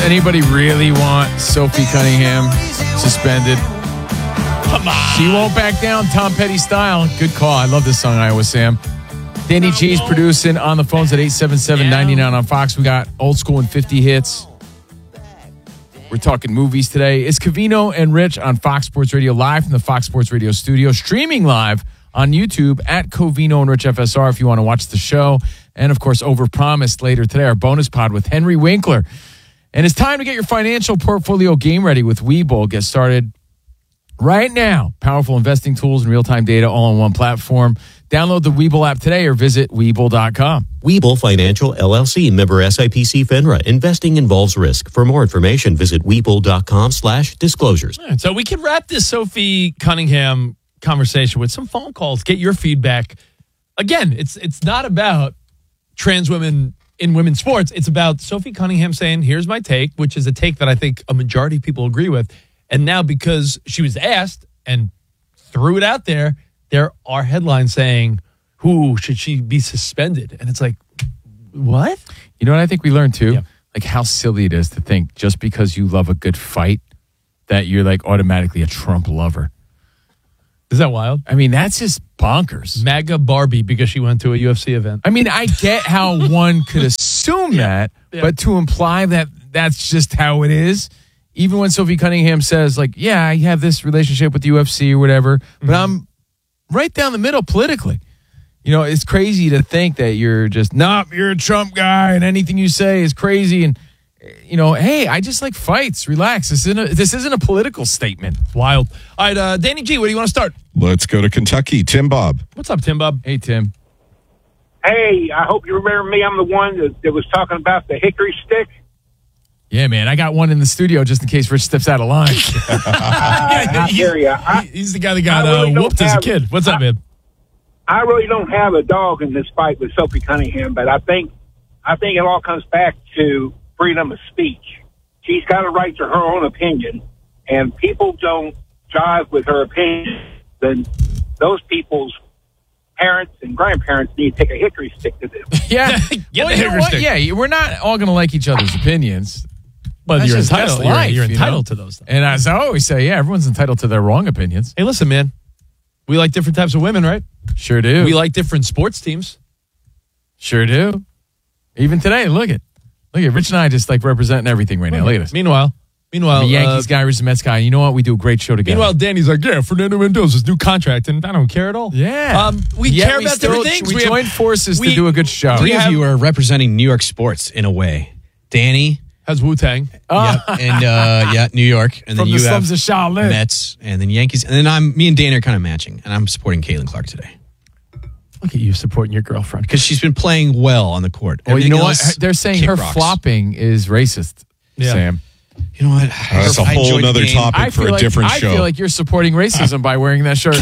Anybody really want Sophie Cunningham suspended? Come on. She won't back down, Tom Petty style. Good call. I love this song, Iowa Sam. Danny G's producing on the phones at 877-99 on Fox. We got old school and 50 hits. We're talking movies today. It's Covino and Rich on Fox Sports Radio, live from the Fox Sports Radio studio, streaming live on YouTube at Covino and Rich FSR if you want to watch the show. And, of course, overpromised later today, our bonus pod with Henry Winkler. And it's time to get your financial portfolio game ready with Webull. Get started right now. Powerful investing tools and real-time data all on one platform. Download the Webull app today or visit Webull.com. Webull Financial, LLC, member SIPC FINRA. Investing involves risk. For more information, visit Webull.com/disclosures. So we can wrap this Sophie Cunningham conversation with some phone calls. Get your feedback. Again, it's not about trans women in women's sports. It's about Sophie Cunningham saying, here's my take, which is a take that I think a majority of people agree with. And now because she was asked and threw it out there are headlines saying, who should she be suspended? And it's like, what? You know what I think we learned too? Yeah. Like how silly it is to think just because you love a good fight that you're like automatically a Trump lover. Is that wild? I mean, that's just bonkers. MAGA Barbie because she went to a UFC event. I mean, I get how one could assume that, but to imply that that's just how it is, even when Sophie Cunningham says, like, yeah, I have this relationship with the UFC or whatever, but I'm right down the middle politically. You know, it's crazy to think that you're just, you're a Trump guy and anything you say is crazy. And, you know, hey, I just like fights. Relax. This isn't a political statement. Wild. All right, Danny G, where do you want to start? Let's go to Kentucky. Tim Bob. What's up, Tim Bob? Hey, Tim. Hey, I hope you remember me. I'm the one that was talking about the hickory stick. Yeah, man, I got one in the studio just in case Rich steps out of line. I hear you. He's the guy that got really whooped as a kid. What's up, man? I really don't have a dog in this fight with Sophie Cunningham, but I think it all comes back to freedom of speech. She's got a right to her own opinion, and people don't jive with her opinion, then those people's parents and grandparents need to take a hickory stick to them. Yeah. Get the hickory stick. Yeah, we're not all going to like each other's opinions. But That's you're just entitled. life, You're you entitled know? to those things. And as I always say, yeah, everyone's entitled to their wrong opinions. Hey, listen, man. We like different types of women, right? Sure do. We like different sports teams. Sure do. Even today, look at Rich and I just like representing everything right now. Look at us. Meanwhile, I'm a Yankees guy, Rich the Mets guy. You know what? We do a great show together. Meanwhile, Danny's like, yeah, Fernando Mendoza's new contract, and I don't care at all. Yeah. We Yet care about different things. We have- joined forces to we- do a good show. we Three of have- you are representing New York sports in a way. Danny, Has Wu-Tang. and New York, and From then the you have slums of Shaolin. Mets, and then Yankees, and then me and Danny are kind of matching, and I'm supporting Caitlin Clark today Look at you supporting your girlfriend. because she's been playing well on the court. Well, you Everything know what? else, They're saying kick her rocks. flopping is racist, Yeah. Sam. You know what? That's a I whole enjoyed the nother game. topic for a different show. I feel like you're supporting racism by wearing that shirt.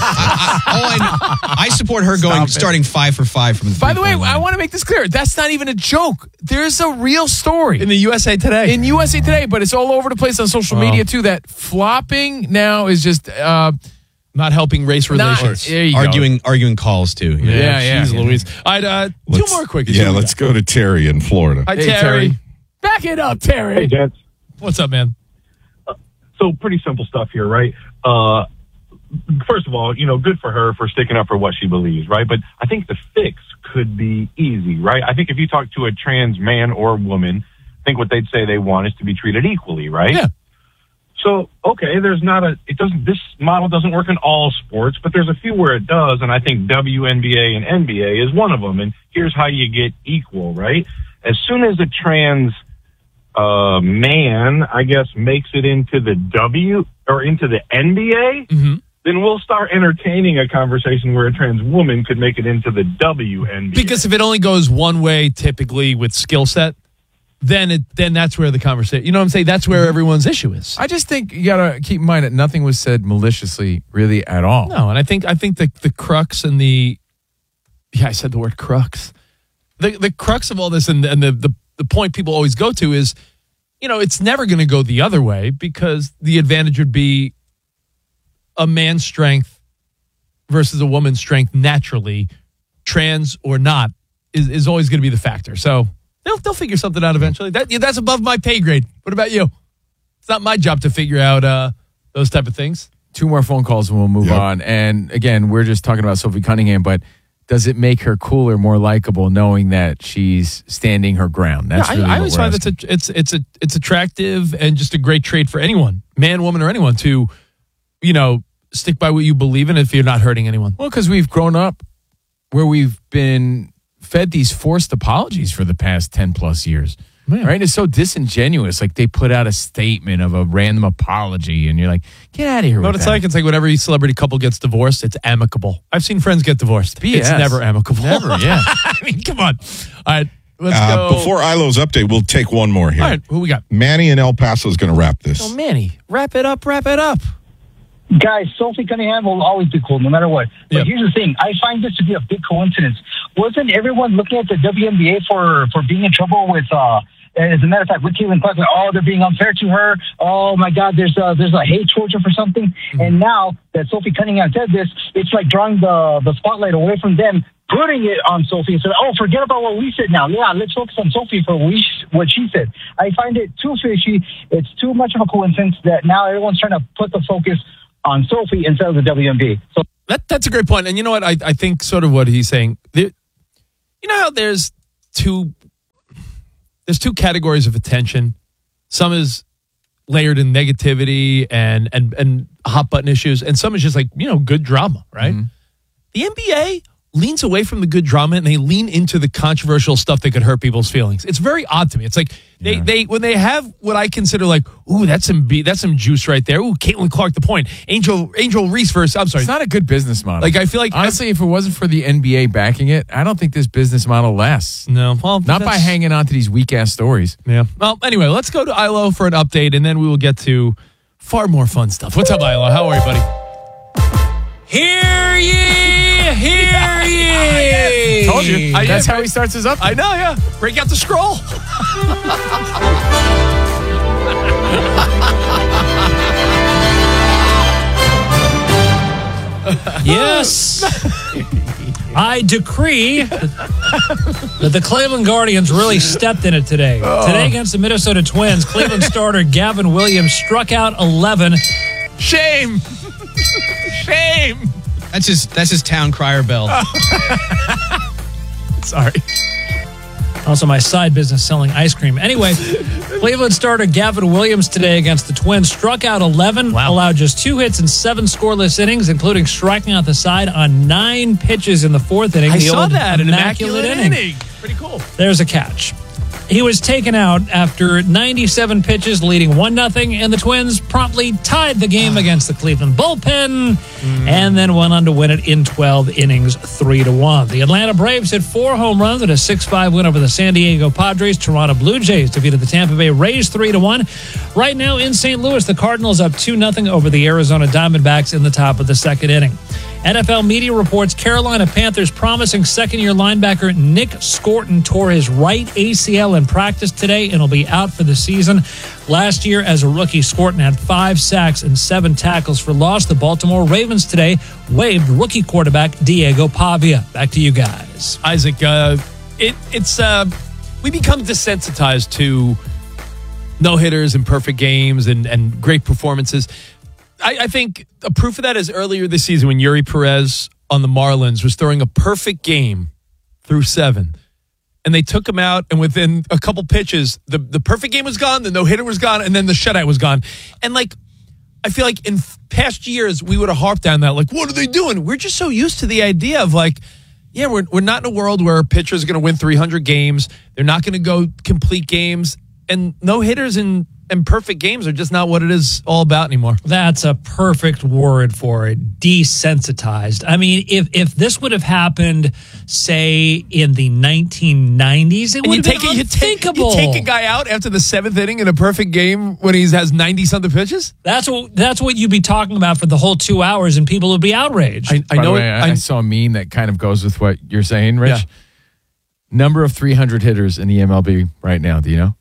I support her starting 5 for 5 from the By the way, three-point line. I want to make this clear. That's not even a joke. There's a real story In the USA Today. in USA Today, but it's all over the place on social media too. That flopping now is just not helping race relations. there you go. arguing calls too. Yeah. Jeez Louise. All right, two more quickies. Yeah, let's go to Terry in Florida. Hi, Hey, Terry. Back it up, Terry. Hey, gents. What's up, man? So pretty simple stuff here, right? First of all, good for her for sticking up for what she believes, right? But I think the fix could be easy, right? I think if you talk to a trans man or woman, I think what they'd say they want is to be treated equally, right? Yeah. So, okay, this model doesn't work in all sports, but there's a few where it does, and I think WNBA and NBA is one of them. And here's how you get equal, right? As soon as a trans man, I guess, makes it into the into the NBA, then we'll start entertaining a conversation where a trans woman could make it into the WNBA. Because if it only goes one way, typically with skill set, then that's where the conversation. You know what I'm saying? That's where everyone's issue is. I just think you got to keep in mind that nothing was said maliciously, really, at all. No, and I think the crux and I said the word crux. The crux of all this and the point people always go to is, it's never going to go the other way because the advantage would be a man's strength versus a woman's strength naturally, trans or not, is always going to be the factor. So They'll figure something out eventually. That's above my pay grade. What about you? It's not my job to figure out those type of things. 2 more phone calls and we'll move on. And again, we're just talking about Sophie Cunningham, but does it make her cooler, more likable, knowing that she's standing her ground? That's really I always find it's attractive and just a great trait for anyone, man, woman, or anyone, to stick by what you believe in if you're not hurting anyone. Well, because we've grown up where we've been fed these forced apologies for the past 10 plus years. Man. Right? It's so disingenuous. Like they put out a statement of a random apology and you're like, get out of here. What it's like? It's like when every celebrity couple gets divorced, it's amicable. I've seen friends get divorced. BS. It's never amicable. Never, yeah. I mean, come on. All right, let's go. Before Ilo's update, we'll take one more here. All right, who we got? Manny in El Paso is going to wrap this. Oh, Manny, wrap it up. Guys, Sophie Cunningham will always be cool, no matter what. But here's the thing. I find this to be a big coincidence. Wasn't everyone looking at the WNBA for being in trouble with, as a matter of fact, with Caitlin Clark, like, they're being unfair to her. Oh, my God, there's a hate towards her for something. Mm-hmm. And now that Sophie Cunningham said this, it's like drawing the spotlight away from them, putting it on Sophie and said, forget about what we said now. Yeah, let's focus on Sophie for what she said. I find it too fishy. It's too much of a coincidence that now everyone's trying to put the focus on Sophie instead of the WNBA. So that's a great point. And you know what? I think sort of what he's saying. You know how there's two categories of attention. Some is layered in negativity and hot button issues, and some is just like, good drama, right? Mm-hmm. The NBA leans away from the good drama and they lean into the controversial stuff that could hurt people's feelings. It's very odd to me. It's like they when they have what I consider like, ooh, that's some juice right there. Ooh, Caitlin Clark, the point. Angel Reese versus, I'm sorry. It's not a good business model. Like, I feel like, honestly, if it wasn't for the NBA backing it, I don't think this business model lasts. No. Well, not by hanging on to these weak ass stories. Yeah. Well, anyway, let's go to Ilo for an update and then we will get to far more fun stuff. What's up, Ilo? How are you, buddy? Hear ye! Hear ye! Told you. That's how he starts his update. I know, yeah. Break out the scroll. Yes. I decree that the Cleveland Guardians really stepped in it today. Today against the Minnesota Twins, Cleveland starter Gavin Williams struck out 11. Shame. That's his town crier bell. Sorry. Also, my side business selling ice cream. Anyway, Cleveland starter Gavin Williams today against the Twins struck out 11, allowed just 2 hits and 7 scoreless innings, including striking out the side on 9 pitches in the 4th inning. I saw that, an immaculate inning. Pretty cool. There's a catch. He was taken out after 97 pitches, leading 1-0, and the Twins promptly tied the game against the Cleveland bullpen, and then went on to win it in 12 innings, 3-1. The Atlanta Braves hit 4 home runs at a 6-5 win over the San Diego Padres. Toronto Blue Jays defeated the Tampa Bay Rays 3-1. Right now in St. Louis, the Cardinals up 2-0 over the Arizona Diamondbacks in the top of the 2nd inning. NFL media reports Carolina Panthers promising second-year linebacker Nick Scorton tore his right ACL in practice today and will be out for the season. Last year, as a rookie, Scorton had 5 sacks and 7 tackles for loss. The Baltimore Ravens today waived rookie quarterback Diego Pavia. Back to you guys. Isaac, it's we become desensitized to no-hitters and perfect games and great performances. I think a proof of that is earlier this season when Yuri Perez on the Marlins was throwing a perfect game through 7. And they took him out, and within a couple pitches, the perfect game was gone, the no-hitter was gone, and then the shutout was gone. And, I feel like in past years, we would have harped on that. Like, what are they doing? We're just so used to the idea of, we're not in a world where a pitcher is going to win 300 games. They're not going to go complete games. And no-hitters and perfect games are just not what it is all about anymore. That's a perfect word for it. Desensitized. I mean, if this would have happened, say, in the 1990s, it would have been unthinkable. You take a guy out after the 7th inning in a perfect game when he has 90-something pitches? That's what you'd be talking about for the whole 2 hours, and people would be outraged. I know. I saw a meme that kind of goes with what you're saying, Rich. Yeah. Number of 300 hitters in the MLB right now, do you know?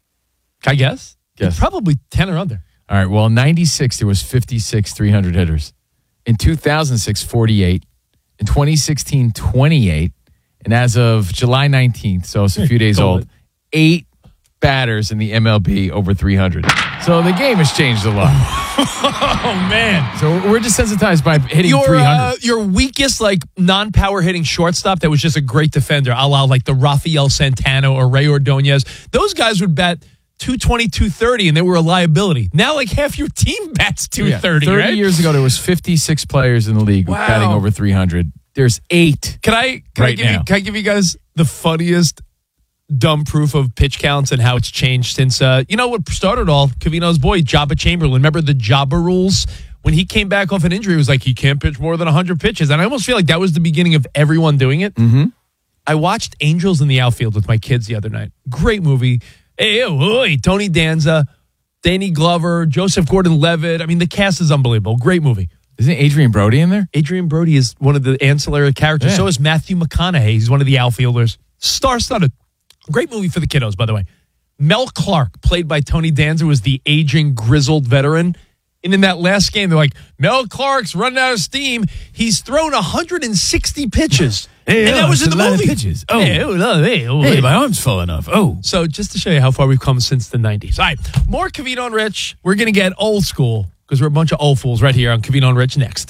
I guess. Yes. Probably 10 or under. All right. Well, in 96, there was 56 300 hitters. In 2006, 48. In 2016, 28. And as of July 19th, so it's a few days old, 8 batters in the MLB over 300. So the game has changed a lot. Oh, man. So we're desensitized by hitting 300. Your weakest, like, non-power hitting shortstop that was just a great defender, a la, like, the Rafael Santana or Ray Ordonez. Those guys would bat 220, 230, and they were a liability. Now, like, half your team bats 230, 30 right? years ago, there was 56 players in the league batting over 300. There's 8 Can I give you guys the funniest dumb proof of pitch counts and how it's changed since, what started all, Covino's boy, Jabba Chamberlain. Remember the Jabba rules? When he came back off an injury, it was like, he can't pitch more than 100 pitches. And I almost feel like that was the beginning of everyone doing it. Mm-hmm. I watched Angels in the Outfield with my kids the other night. Great movie. Hey, Tony Danza, Danny Glover, Joseph Gordon-Levitt. I mean, the cast is unbelievable. Great movie. Isn't Adrian Brody in there? Adrian Brody is one of the ancillary characters. Yeah. So is Matthew McConaughey. He's one of the outfielders. Star-studded. Great movie for the kiddos, by the way. Mel Clark, played by Tony Danza, was the aging, grizzled veteran. And in that last game, they're like, Mel Clark's running out of steam. He's thrown 160 pitches. And that was in the movie. Pitches. Oh, Hey, my arm's full enough. Oh. So just to show you how far we've come since the 90s. All right, more Covino and Rich. We're going to get old school because we're a bunch of old fools right here on Covino and Rich next.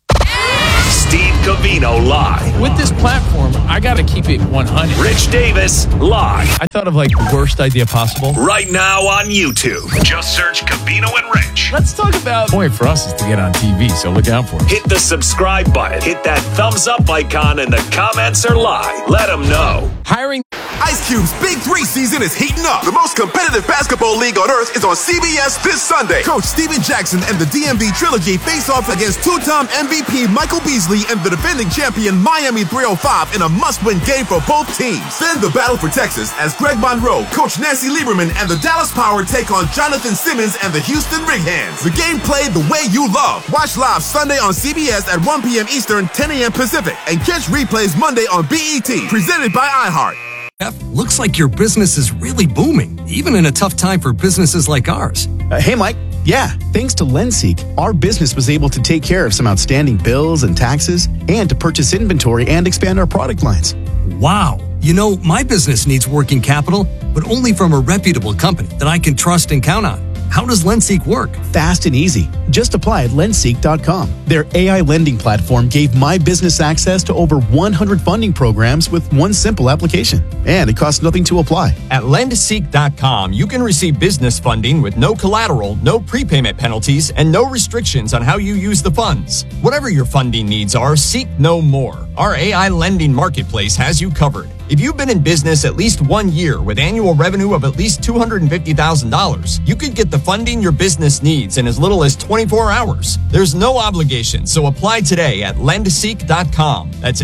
Steve Covino live. With this platform, I got to keep it 100. Rich Davis live. I thought of like the worst idea possible. Right now on YouTube. Just search Covino and Rich. Let's talk about... The point for us is to get on TV, so look out for it. Hit the subscribe button. Hit that thumbs up icon and the comments are live. Let them know. Hiring... Ice Cube's Big 3 season is heating up. The most competitive basketball league on earth is on CBS this Sunday. Coach Steven Jackson and the DMV Trilogy face off against two-time MVP Michael Beasley and the defending champion Miami 305 in a must-win game for both teams. Then the battle for Texas as Greg Monroe, Coach Nancy Lieberman, and the Dallas Power take on Jonathan Simmons and the Houston Rig Hands. The game played the way you love. Watch live Sunday on CBS at 1 p.m. Eastern, 10 a.m. Pacific, and catch replays Monday on BET, presented by iHeart. Looks like your business is really booming, even in a tough time for businesses like ours. Hey, Mike. Yeah, thanks to LendSeek, our business was able to take care of some outstanding bills and taxes and to purchase inventory and expand our product lines. Wow. You know, my business needs working capital, but only from a reputable company that I can trust and count on. How does LendSeek work? Fast and easy. Just apply at lendseek.com. Their AI lending platform gave my business access to over 100 funding programs with one simple application. And it costs nothing to apply. At lendseek.com, you can receive business funding with no collateral, no prepayment penalties, and no restrictions on how you use the funds. Whatever your funding needs are, seek no more. Our AI lending marketplace has you covered. If you've been in business at least 1 year with annual revenue of at least $250,000, you could get the funding your business needs in as little as 24 hours. There's no obligation, so apply today at lendseek.com. That's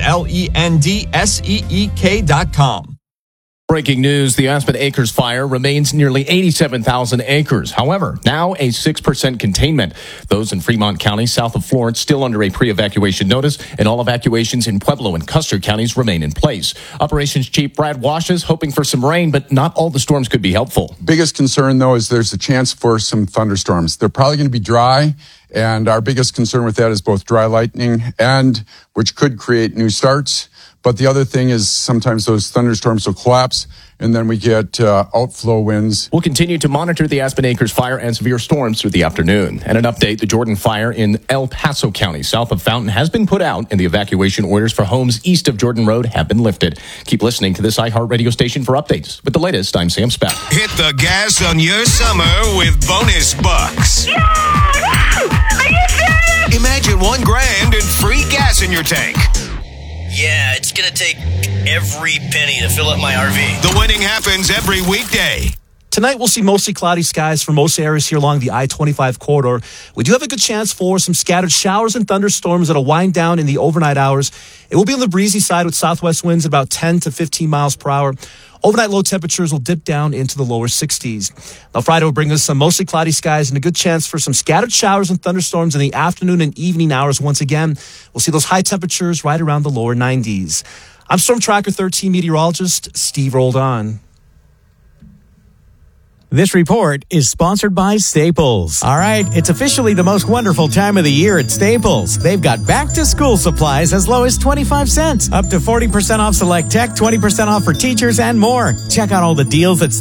LENDSEEK.com. Breaking news, the Aspen Acres fire remains nearly 87,000 acres. However, now a 6% containment. Those in Fremont County, south of Florence, still under a pre-evacuation notice, and all evacuations in Pueblo and Custer counties remain in place. Operations Chief Brad Wash is hoping for some rain, but not all the storms could be helpful. Biggest concern, though, is there's a chance for some thunderstorms. They're probably going to be dry, and our biggest concern with that is both dry lightning and which could create new starts. But the other thing is sometimes those thunderstorms will collapse, and then we get outflow winds. We'll continue to monitor the Aspen Acres fire and severe storms through the afternoon. And an update, the Jordan fire in El Paso County, south of Fountain, has been put out, and the evacuation orders for homes east of Jordan Road have been lifted. Keep listening to this iHeart radio station for updates. With the latest, I'm Sam Speck. Hit the gas on your summer with bonus bucks. Yeah! Are you serious? Imagine $1,000 and free gas in your tank. Yeah, it's going to take every penny to fill up my RV. The winning happens every weekday. Tonight, we'll see mostly cloudy skies for most areas here along the I-25 corridor. We do have a good chance for some scattered showers and thunderstorms that'll wind down in the overnight hours. It will be on the breezy side with southwest winds about 10 to 15 miles per hour. Overnight low temperatures will dip down into the lower 60s. Now, Friday will bring us some mostly cloudy skies and a good chance for some scattered showers and thunderstorms in the afternoon and evening hours once again. We'll see those high temperatures right around the lower 90s. I'm Storm Tracker 13 meteorologist Steve Roldan. This report is sponsored by Staples. All right, it's officially the most wonderful time of the year at Staples. They've got back-to-school supplies as low as 25 cents, up to 40% off select tech, 20% off for teachers, and more. Check out all the deals at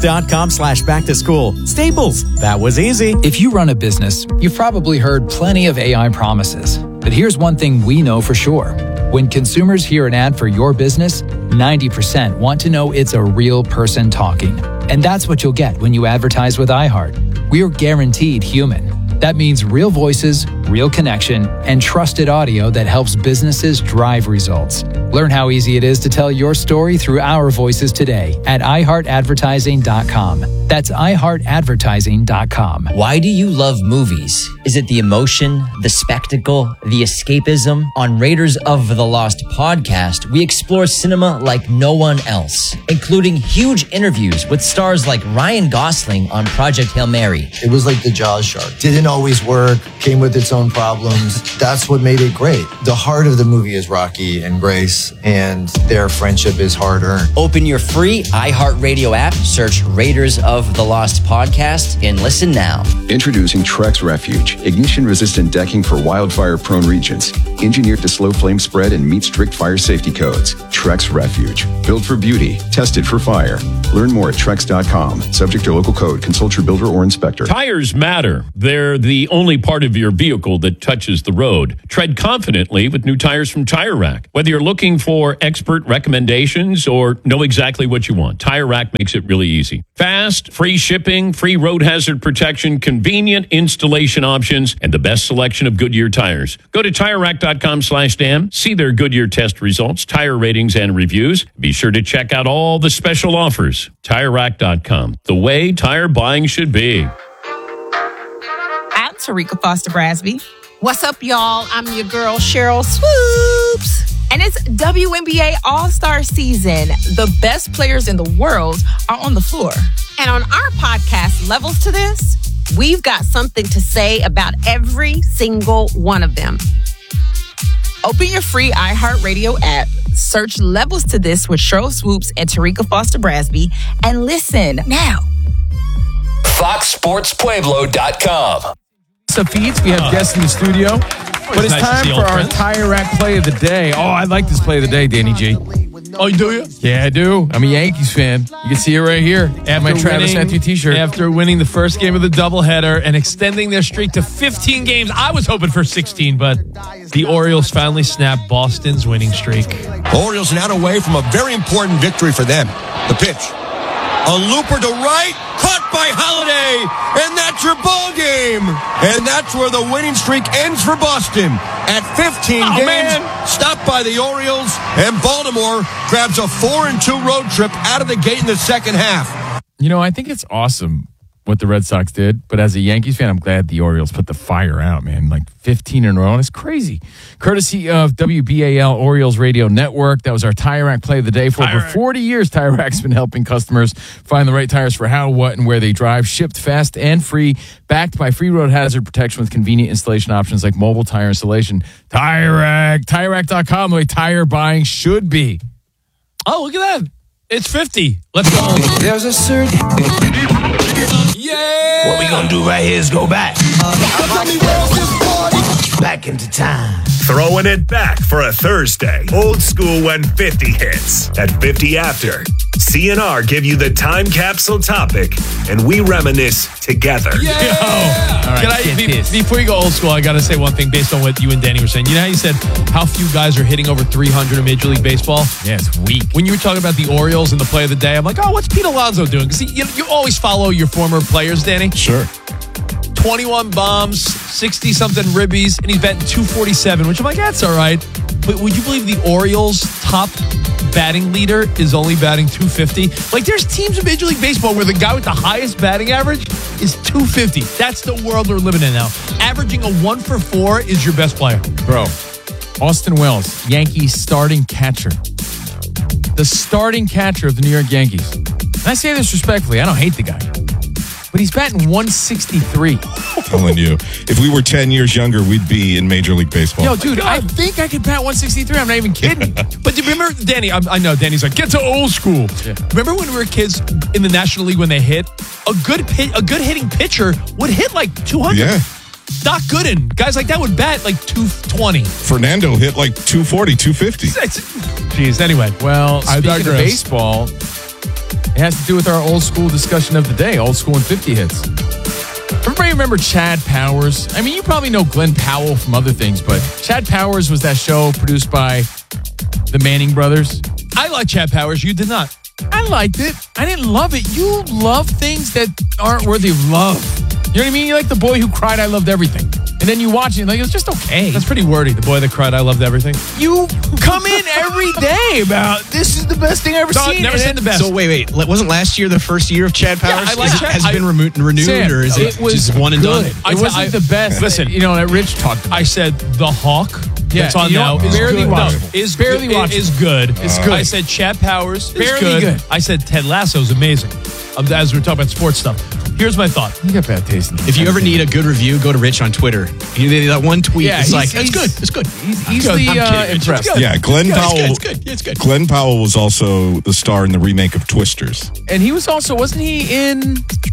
staples.com/back-to-school. Staples, that was easy. If you run a business, you've probably heard plenty of AI promises. But here's one thing we know for sure. When consumers hear an ad for your business, 90% want to know it's a real person talking. And that's what you'll get when you advertise with iHeart. We're guaranteed human. That means real voices, real connection, and trusted audio that helps businesses drive results. Learn how easy it is to tell your story through our voices today at iHeartAdvertising.com. That's iHeartAdvertising.com. Why do you love movies? Is it the emotion, the spectacle, the escapism? On Raiders of the Lost podcast, we explore cinema like no one else, including huge interviews with stars like Ryan Gosling on Project Hail Mary. It was like the Jaws shark. Didn't always work, came with its own problems. That's what made it great. The heart of the movie is Rocky and Grace, and their friendship is hard-earned. Open your free iHeartRadio app, search Raiders of the Lost podcast, and listen now. Introducing Trex Refuge, ignition-resistant decking for wildfire-prone regions. Engineered to slow flame spread and meet strict fire safety codes. Trex Refuge, built for beauty, tested for fire. Learn more at Trex.com. Subject to local code. Consult your builder or inspector. Tires matter. They're the only part of your vehicle that touches the road. Tread confidently with new tires from Tire Rack. Whether you're looking for expert recommendations or know exactly what you want, Tire Rack makes it really easy. Fast, free shipping, free road hazard protection, convenient installation options, and the best selection of Goodyear tires. Go to TireRack.com/Dan. See their Goodyear test results, tire ratings, and reviews. Be sure to check out all the special offers. TireRack.com, the way tire buying should be. I'm Tarika Foster Brasby. What's up, y'all? I'm your girl, Cheryl Swoops. And it's WNBA All-Star season. The best players in the world are on the floor. And on our podcast, Levels to This, we've got something to say about every single one of them. Open your free iHeartRadio app, search Levels to This with Cheryl Swoops and Tarika Foster Brasby, and listen now. FoxSportsPueblo.com. So feeds, we have guests in the studio, but it's nice to time see for old our friends. Tire Rack play of the day. Oh, I like this play of the day, Danny G. Oh, do you? Yeah, I do. I'm a Yankees fan. You can see it right here. My Travis Matthew t-shirt. After winning the first game of the doubleheader and extending their streak to 15 games, I was hoping for 16, but the Orioles finally snapped Boston's winning streak. Orioles now away from a very important victory for them. The pitch. A looper to right, caught by Holiday, and that's your ball game. And that's where the winning streak ends for Boston. At 15 games, stopped by the Orioles, and Baltimore grabs a 4-2 road trip out of the gate in the second half. You know, I think it's awesome what the Red Sox did, but as a Yankees fan, I'm glad the Orioles put the fire out, man. Like 15 in a row, and it's crazy. Courtesy of WBAL Orioles Radio Network, that was our Tire Rack play of the day. For over 40 years, Tire Rack's been helping customers find the right tires for how, what, and where they drive. Shipped fast and free, backed by free road hazard protection with convenient installation options like mobile tire installation. Tire Rack, TireRack.com, the way tire buying should be. Oh, look at that. It's 50. Let's go. There's a certain... Yeah! What we gonna do right here is go back. Back into time. Throwing it back for a Thursday. Old school when 50 hits. At 50 after, CNR give you the time capsule topic, and we reminisce together. Yeah! All right, Before you go old school, I got to say one thing based on what you and Danny were saying. You know how you said how few guys are hitting over 300 in Major League Baseball? Yeah, it's weak. When you were talking about the Orioles and the play of the day, I'm like, oh, what's Pete Alonso doing? Because you always follow your former players, Danny. Sure. 21 bombs, 60-something ribbies, and he's batting 247, which I'm like, that's all right. But would you believe the Orioles' top batting leader is only batting 250? Like, there's teams in Major League Baseball where the guy with the highest batting average is 250. That's the world we're living in now. Averaging a 1 for 4 is your best player. Bro, Austin Wells, Yankees starting catcher. The starting catcher of the New York Yankees. And I say this respectfully. I don't hate the guy. but he's batting 163. Telling you, if we were 10 years younger, we'd be in Major League Baseball. Yo, dude, I think I could bat 163. I'm not even kidding. But do you remember, Danny, I know Danny's like, get to old school. Yeah. Remember when we were kids in the National League when they hit? A good hitting pitcher would hit like 200. Yeah. Doc Gooden, guys like that would bat like 220. Fernando hit like 240, 250. Jeez, anyway. Well, speaking of baseball, it has to do with our old school discussion of the day, old school and 50 hits. Everybody remember Chad Powers? I mean, you probably know Glenn Powell from other things, but Chad Powers was that show produced by the Manning brothers. I like Chad Powers. You did not. I liked it. I didn't love it. You love things that aren't worthy of love. You know what I mean? You're like the boy who cried, I loved everything. And then you watch it and like, it was just okay. That's pretty wordy. The boy that cried, I loved everything. You come in every day about, this is the best thing I've ever seen. Never seen the best. So wait. Wasn't last year the first year of Chad Powers? Yeah, I like Chad. Has it been renewed, Sam, or is it just one and done? It wasn't the best. Listen, you know, that Rich talked about. I said The Hawk. Yeah, that's on now. Is barely watchable. Is barely watchable. Is good. It's good. I said Chad Powers. Barely good. I said Ted Lasso is amazing. As we're talking about sports stuff. Here's my thought. You got bad taste. If you ever need a good review, go to Rich on Twitter. That one tweet is like, it's good. It's good. He's easily impressed. Yeah, Glenn Powell. It's good. It's good. Glenn Powell was also the star in the remake of Twisters. And he was also, wasn't he in...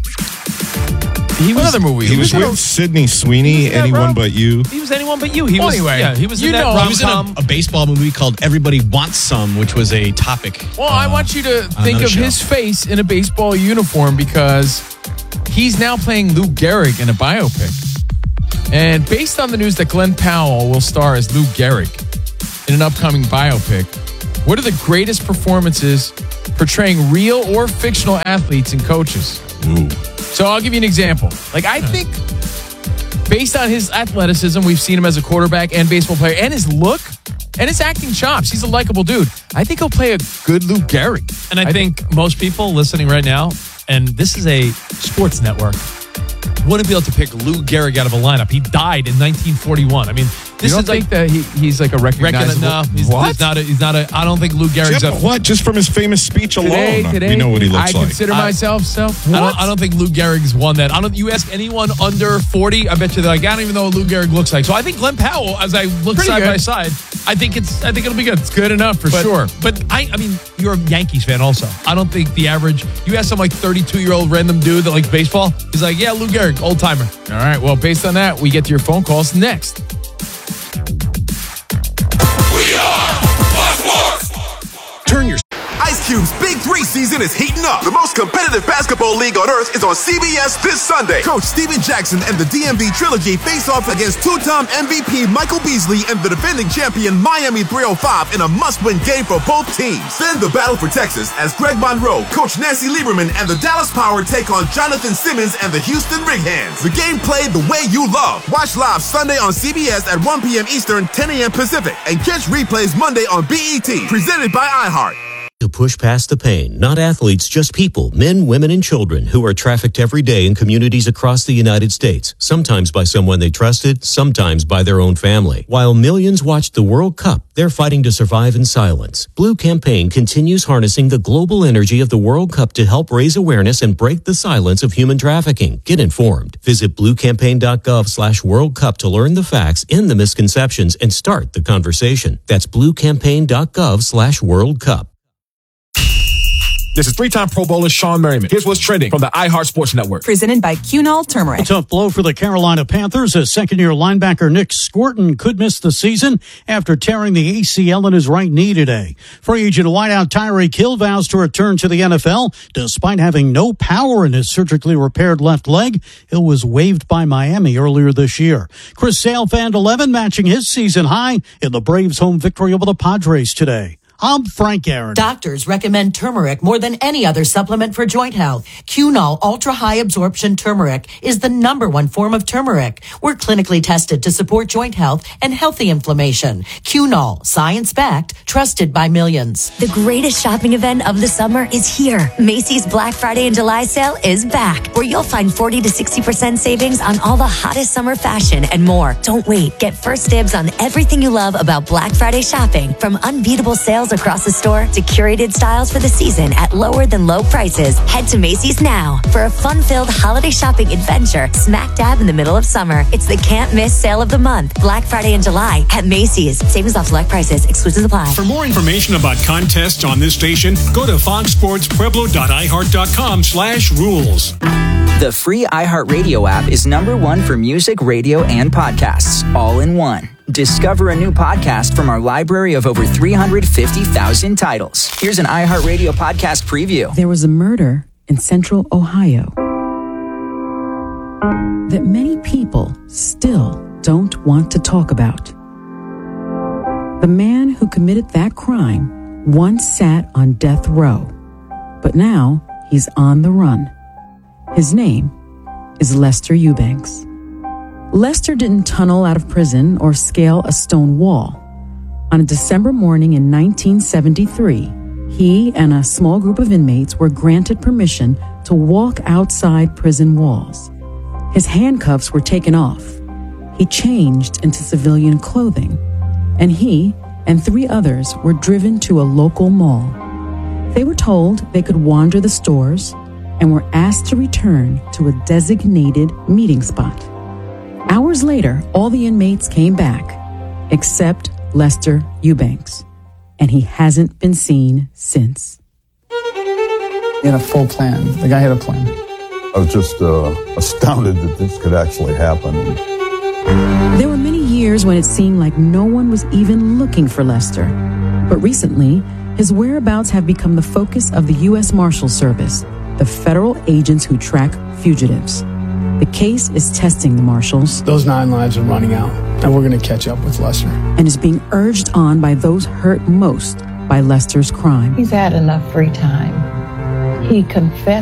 another movie. He was with Sydney Sweeney, Anyone But You. He was Anyone But You. He was in that he was in a baseball movie called Everybody Wants Some, which was a topic. Well, I want you to think of his face in a baseball uniform because he's now playing Lou Gehrig in a biopic. And based on the news that Glenn Powell will star as Lou Gehrig in an upcoming biopic, what are the greatest performances portraying real or fictional athletes and coaches? Ooh. So I'll give you an example. Like, I think based on his athleticism, we've seen him as a quarterback and baseball player, and his look and his acting chops. He's a likable dude. I think he'll play a good Lou Gehrig. And I think most people listening right now, and this is a sports network, wouldn't be able to pick Lou Gehrig out of a lineup. He died in 1941. I mean, this you don't is think that he's like a recognizable... No, he's not a... I don't think Lou Gehrig's a... What? Just from his famous speech alone, today, we know what he looks like. I consider myself I don't think Lou Gehrig's one that... You ask anyone under 40, I bet you they're like, I don't even know what Lou Gehrig looks like. So I think Glenn Powell, as I look side by side, I think it'll be good. It's good enough for sure. But I mean, you're a Yankees fan also. I don't think the average... You ask some like 32-year-old random dude that likes baseball, he's like, yeah, Lou Gehrig, old timer. All right, well, based on that, we get to your phone calls next. Turn your Ice Cube's Big 3 season is heating up. The most competitive basketball league on earth is on CBS this Sunday. Coach Steven Jackson and the DMV Trilogy face off against two-time MVP Michael Beasley and the defending champion Miami 305 in a must-win game for both teams. Then the battle for Texas as Greg Monroe, Coach Nancy Lieberman, and the Dallas Power take on Jonathan Simmons and the Houston Rig Hands. The game played the way you love. Watch live Sunday on CBS at 1 p.m. Eastern, 10 a.m. Pacific, and catch replays Monday on BET, presented by iHeart. To push past the pain, not athletes, just people, men, women, and children who are trafficked every day in communities across the United States, sometimes by someone they trusted, sometimes by their own family. While millions watched the World Cup, they're fighting to survive in silence. Blue Campaign continues harnessing the global energy of the World Cup to help raise awareness and break the silence of human trafficking. Get informed. Visit bluecampaign.gov/World Cup to learn the facts, end the misconceptions, and start the conversation. That's bluecampaign.gov/World Cup. This is three-time Pro Bowler Sean Merriman. Here's what's trending from the iHeart Sports Network. Presented by Cunol Turmeric. A tough blow for the Carolina Panthers as second-year linebacker Nick Scorton could miss the season after tearing the ACL in his right knee today. Free agent wideout Tyreek Hill vows to return to the NFL despite having no power in his surgically repaired left leg. Hill was waived by Miami earlier this year. Chris Sale fanned 11, matching his season high in the Braves' home victory over the Padres today. I'm Frank Aaron. Doctors recommend turmeric more than any other supplement for joint health. Cunol Ultra High Absorption Turmeric is the #1 form of turmeric. We're clinically tested to support joint health and healthy inflammation. Cunol, science-backed, trusted by millions. The greatest shopping event of the summer is here. Macy's Black Friday and July sale is back, where you'll find 40 to 60% savings on all the hottest summer fashion and more. Don't wait. Get first dibs on everything you love about Black Friday shopping, from unbeatable sales styles across the store to curated styles for the season at lower than low prices. Head to Macy's now for a fun-filled holiday shopping adventure smack dab in the middle of summer. It's the can't miss sale of the month, Black Friday in July at Macy's. Savings off select prices. Exclusions apply. For more information about contests on this station, go to foxsportspueblo.iheart.com/rules. The free iHeartRadio app is #1 for music, radio, and podcasts, all in one. Discover a new podcast from our library of over 350,000 titles. Here's an iHeartRadio podcast preview. There was a murder in central Ohio that many people still don't want to talk about. The man who committed that crime once sat on death row, but now he's on the run. His name is Lester Eubanks. Lester didn't tunnel out of prison or scale a stone wall. On a December morning in 1973, he and a small group of inmates were granted permission to walk outside prison walls. His handcuffs were taken off. He changed into civilian clothing, and he and 3 others were driven to a local mall. They were told they could wander the stores and were asked to return to a designated meeting spot. Hours later, all the inmates came back, except Lester Eubanks, and he hasn't been seen since. He had a full plan. The guy had a plan. I was just astounded that this could actually happen. There were many years when it seemed like no one was even looking for Lester. But recently, his whereabouts have become the focus of the U.S. Marshal Service, the federal agents who track fugitives. The case is testing the marshals. Those 9 lives are running out, and we're going to catch up with Lester. And is being urged on by those hurt most by Lester's crime. He's had enough free time. He confessed